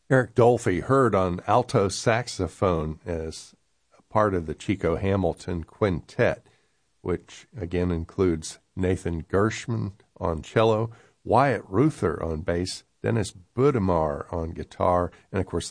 Eric Dolphy heard on alto saxophone as a part of the Chico Hamilton Quintet, which again includes Nathan Gershman on cello, Wyatt Ruther on bass, Dennis Budimar on guitar, and of course